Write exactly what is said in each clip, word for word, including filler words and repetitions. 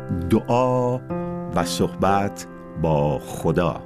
دعا و صحبت با خدا.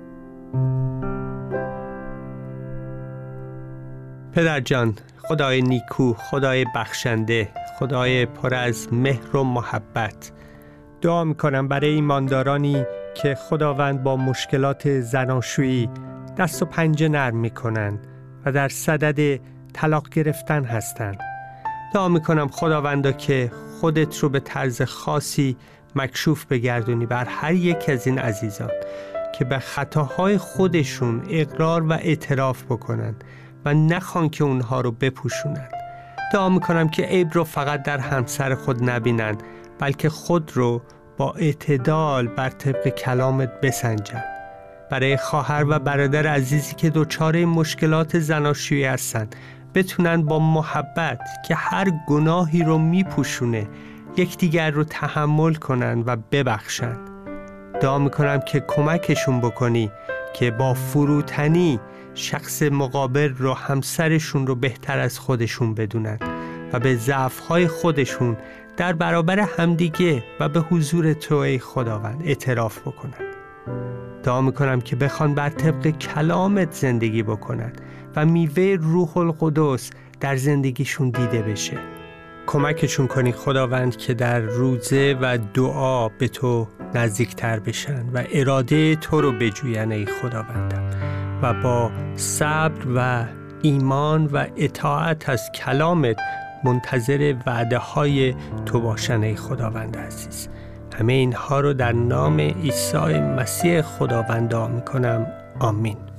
پدر جان، خدای نیکو، خدای بخشنده، خدای پر از مهر و محبت، دعا میکنم برای ایماندارانی که خداوند با مشکلات زناشویی دست و پنجه نرم میکنن و در صدد طلاق گرفتن هستن. دعا میکنم خداوندا که خودت رو به طرز خاصی مکشوف بگردونی بر هر یک از این عزیزان که به خطاهای خودشون اقرار و اعتراف بکنن و نخوان که اونها رو بپوشونن. دعا میکنم که عیب رو فقط در همسر خود نبینن، بلکه خود رو با اعتدال بر طبق کلامت بسنجن. برای خواهر و برادر عزیزی که دچار مشکلات زناشویی هستن، بتونن با محبت که هر گناهی رو میپوشونه یکدیگر رو تحمل کنن و ببخشن. دعا میکنم که کمکشون بکنی که با فروتنی شخص مقابل رو، همسرشون رو بهتر از خودشون بدونن و به ضعف‌های خودشون در برابر همدیگه و به حضور تو ای خداوند اعتراف بکنن. دعا میکنم که بخوان بر طبق کلامت زندگی بکنن و میوه روح القدس در زندگیشون دیده بشه. کمکشون کنی خداوند که در روزه و دعا به تو نزدیکتر بشن و اراده تو رو بجوین ای خداوندم و با صبر و ایمان و اطاعت از کلامت منتظر وعده های تو باشن ای خداوند عزیز. همه اینها رو در نام عیسی مسیح خداوند دعا میکنم. آمین.